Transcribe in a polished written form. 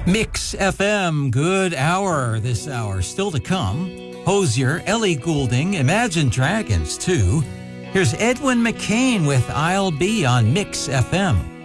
Mix FM, good hour. This hour still to come. Hozier, Ellie Goulding, Imagine Dragons too. Here's Edwin McCain with I'll Be on Mix FM.